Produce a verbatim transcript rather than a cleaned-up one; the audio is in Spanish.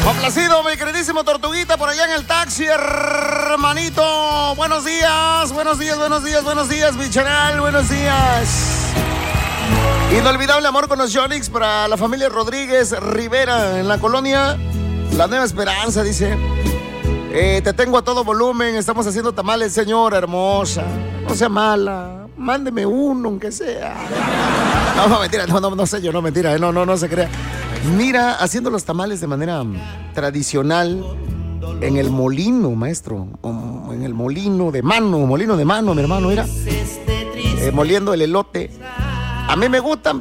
Complacido, mi queridísimo Tortuguita, por allá en el taxi, hermanito. Buenos días, buenos días, buenos días, buenos días, mi canal, buenos días. Inolvidable amor con los Yonix para la familia Rodríguez Rivera en la colonia La Nueva Esperanza, dice. Eh, te tengo a todo volumen, estamos haciendo tamales, señora hermosa. No sea mala, mándeme uno, aunque sea. No, no, mentira, no, no, no sé yo, no, mentira, no, no, no se crea. Mira, haciendo los tamales de manera tradicional en el molino, maestro. En el molino de mano, molino de mano, mi hermano, mira. Eh, moliendo el elote. A mí me gustan,